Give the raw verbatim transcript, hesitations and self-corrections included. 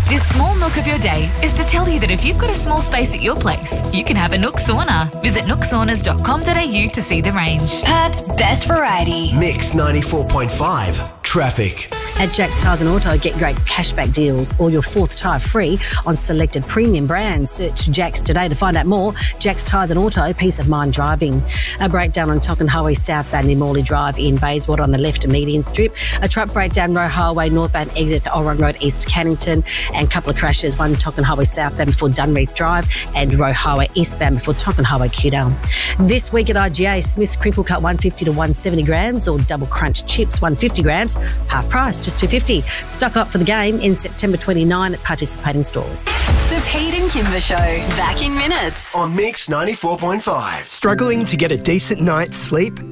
This small nook of your day is to tell you that if you've got a small space at your place, you can have a Nook sauna. Visit nook saunas dot com dot a u to see the range. Perth's best variety. Mix ninety-four point five. Traffic. At Jack's Tyres and Auto, get great cashback deals or your fourth tyre free on selected premium brands. Search Jack's today to find out more. Jack's Tyres and Auto, peace of mind driving. A breakdown on Tonkin Highway southbound near Morley Drive in Bayswater on the left to median strip. A truck breakdown Roe Highway northbound exit to Oran Road East Cannington. And a couple of crashes, one Tonkin Highway southbound before Dunreath Drive and Roe Highway eastbound before Tonkin Highway Kewdale. This week at I G A, Smith's crinkle cut one fifty to one seventy grams or double crunch chips one fifty grams, half price, just two fifty. Stock up for the game in September twenty-ninth at participating stores. The Pete and Kimber Show, back in minutes. On Mix ninety-four point five. Struggling to get a decent night's sleep?